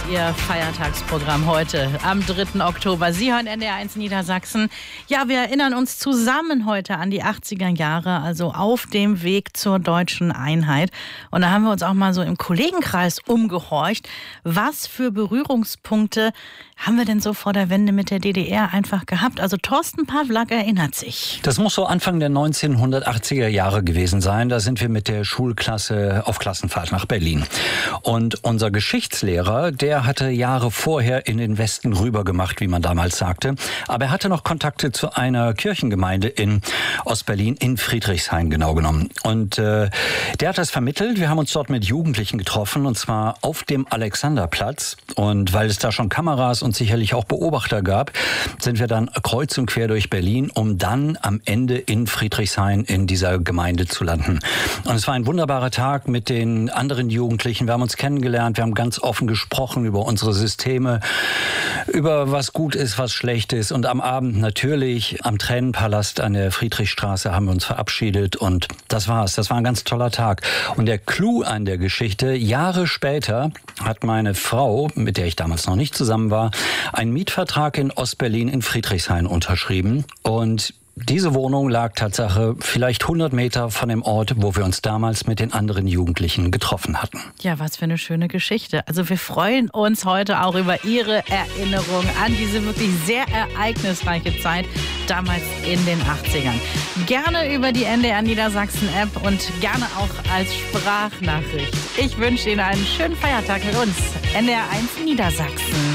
Ihr Feiertagsprogramm heute am 3. Oktober. Sie hören NDR1 Niedersachsen. Ja, wir erinnern uns zusammen heute an die 80er Jahre, also auf dem Weg zur deutschen Einheit. Und da haben wir uns auch mal so im Kollegenkreis umgehorcht. Was für Berührungspunkte haben wir denn so vor der Wende mit der DDR einfach gehabt? Also Thorsten Pawlak erinnert sich. Das muss so Anfang der 1980er Jahre gewesen sein. Da sind wir mit der Schulklasse auf Klassenfahrt nach Berlin. Und unser Geschichtslehrer, der hatte Jahre vorher in den Westen rüber gemacht, wie man damals sagte. Aber er hatte noch Kontakte zu einer Kirchengemeinde in Ostberlin, in Friedrichshain genau genommen. Und der hat das vermittelt. Wir haben uns dort mit Jugendlichen getroffen, und zwar auf dem Alexanderplatz. Und weil es da schon Kameras und sicherlich auch Beobachter gab, sind wir dann kreuz und quer durch Berlin, um dann am Ende in Friedrichshain in dieser Gemeinde zu landen. Und es war ein wunderbarer Tag mit den anderen Jugendlichen. Wir haben uns kennengelernt, wir haben ganz offen gesprochen über unsere Systeme, über was gut ist, was schlecht ist. Und am Abend natürlich am Tränenpalast an der Friedrichstraße haben wir uns verabschiedet. Und das war's. Das war ein ganz toller Tag. Und der Clou an der Geschichte: Jahre später hat meine Frau, mit der ich damals noch nicht zusammen war, einen Mietvertrag in Ostberlin in Friedrichshain unterschrieben. Und diese Wohnung lag Tatsache vielleicht 100 Meter von dem Ort, wo wir uns damals mit den anderen Jugendlichen getroffen hatten. Ja, was für eine schöne Geschichte. Also wir freuen uns heute auch über Ihre Erinnerung an diese wirklich sehr ereignisreiche Zeit damals in den 80ern. Gerne über die NDR Niedersachsen App und gerne auch als Sprachnachricht. Ich wünsche Ihnen einen schönen Feiertag mit uns. NDR1 Niedersachsen.